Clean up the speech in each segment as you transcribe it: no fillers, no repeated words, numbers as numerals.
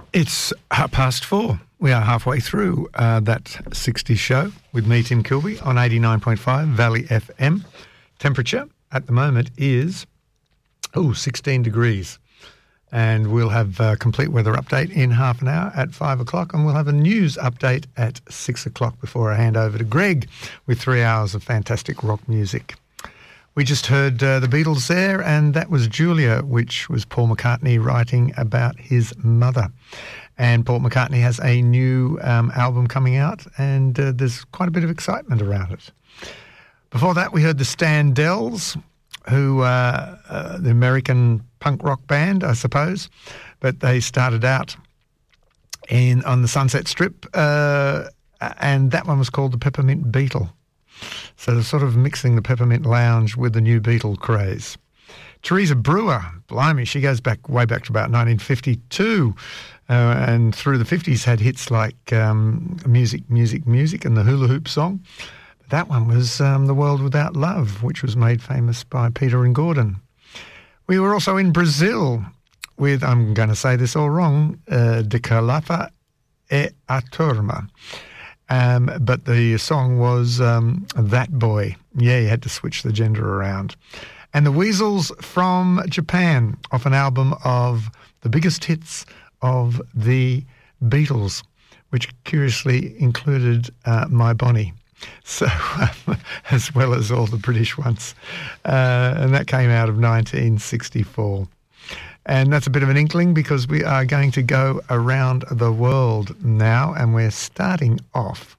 It's 4:30. We are halfway through that 60s show with me, Tim Kilby, on 89.5 Valley FM. Temperature at the moment is 16 degrees. And we'll have a complete weather update in half an hour at 5 o'clock, and we'll have a news update at 6 o'clock before I hand over to Greg with 3 hours of fantastic rock music. We just heard the Beatles there, and that was Julia, which was Paul McCartney writing about his mother. And Paul McCartney has a new album coming out, and there's quite a bit of excitement around it. Before that, we heard the Standells, who the American punk rock band, I suppose, but they started out on the Sunset Strip, and that one was called the Peppermint Beetle. So they're sort of mixing the Peppermint Lounge with the new Beatle craze. Teresa Brewer, blimey, she goes way back to about 1952, and through the 50s had hits like Music, Music, Music and the Hula Hoop Song. That one was The World Without Love, which was made famous by Peter and Gordon. We were also in Brazil with, I'm going to say this all wrong, De Calafa e a Turma. But the song was That Boy. Yeah, you had to switch the gender around. And the Weasels from Japan, off an album of the biggest hits of the Beatles, which curiously included My Bonnie. So, as well as all the British ones. And that came out of 1964. And that's a bit of an inkling because we are going to go around the world now, and we're starting off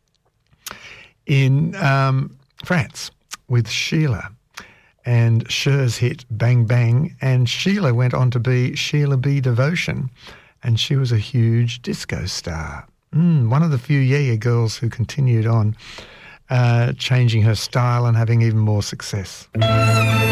in France with Sheila and Cher's hit Bang Bang, and Sheila went on to be Sheila B. Devotion, and she was a huge disco star. One of the few yeah girls who continued on changing her style and having even more success.